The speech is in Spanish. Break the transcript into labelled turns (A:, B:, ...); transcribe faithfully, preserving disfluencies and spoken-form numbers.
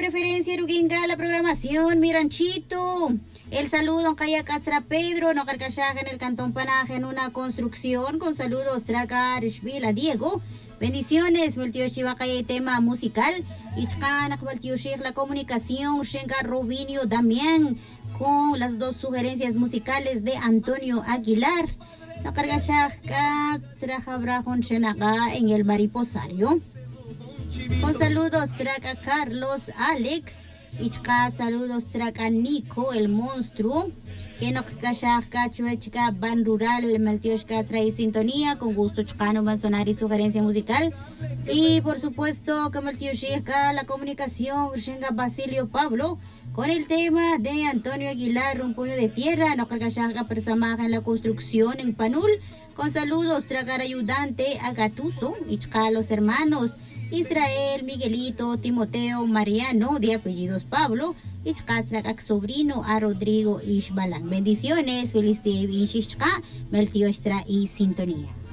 A: preferencia Ruginga, la programación, Miranchito. El saludo en Kaya Catra Pedro, no carcachaje en el Cantón Panaje en una construcción. Con saludos, Traga Rishvila Diego. Bendiciones, Multioshivaka y tema musical. Ichkanak Multioshir, la comunicación, Shenka Robinio Damián. Con las dos sugerencias musicales de Antonio Aguilar. No carcachaje, Trajabrajon Shenaka en el Mariposario. Con saludos, Traga Carlos Alex. Ichka, saludos, Traga Nico, el monstruo. Que no cachajka, chuechka, ban rural, maltioshka, trae sintonía. Con gusto, chcano, van sonar y sugerencia musical. Y por supuesto, que maltioshka, la comunicación, Shenga Basilio Pablo. Con el tema de Antonio Aguilar, un puño de tierra. No cachajka, persamaja en la construcción en Panul. Con saludos, Tragar ayudante a Gatuso. Ichka, los hermanos. Israel, Miguelito, Timoteo, Mariano, de apellidos Pablo, Ichkasrak, sobrino a Rodrigo Ishbalan. Bendiciones, feliz día, Ishka, Meltiostra y sintonía.